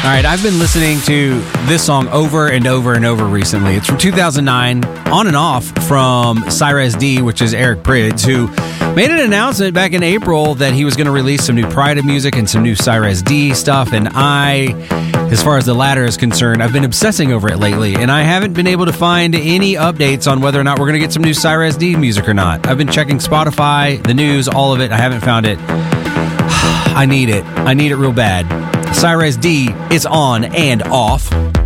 All right, I've been listening to this song over and over and over recently. It's from 2009, on and off from Cyrez D, which is Eric Prydz, who made an announcement back in April that he was going to release some new Pride of music and some new Cyrez D stuff. And as far as the latter is concerned, I've been obsessing over it lately, and I haven't been able to find any updates on whether or not we're going to get some new Cyrez D music or not. I've been checking Spotify, the news, all of it. I haven't found it. I need it. I need it real bad. Cyrez D is on and off.